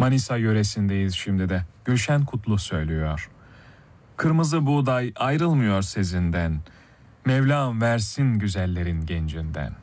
Manisa yöresindeyiz şimdi de. Gülşen Kutlu söylüyor. Kırmızı buğday ayrılmıyor sezinden. Mevlam versin güzellerin gencinden.